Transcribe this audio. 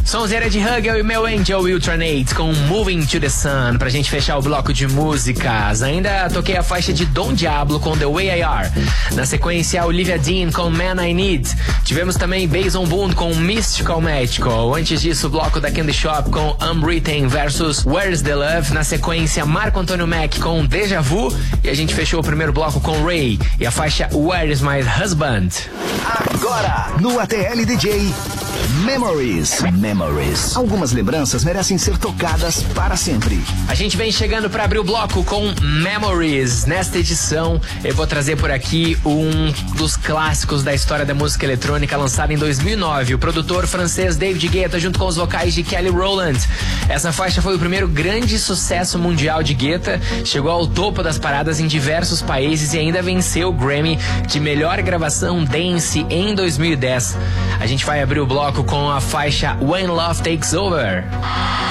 Sonzeira de Hugel e meu Angel Ultranate com Moving to the Sun pra gente fechar o bloco de músicas. Ainda toquei a faixa de Don Diablo com The Way I Are. Na sequência, Olivia Dean com Man I Need. Tivemos também Bason Boone com Mystical Magical. Antes disso, o bloco da Candy Shop com Unwritten versus Where's the Love. Na sequência, Marco Antônio Mack com Deja Vu. E a gente fechou o primeiro bloco com Ray e a faixa Where is My Husband. Agora, no ATL DJ, Memories. Algumas lembranças merecem ser tocadas para sempre. A gente vem chegando para abrir o bloco com Memories. Nesta edição, eu vou trazer por aqui um dos clássicos da história da música eletrônica, lançado em 2009. O produtor francês David Guetta, junto com os vocais de Kelly Rowland. Essa faixa foi o primeiro grande sucesso mundial de Guetta, chegou ao topo das paradas em diversos países e ainda venceu o Grammy de melhor gravação dance em 2010. A gente vai abrir o bloco com a faixa When Love Takes Over.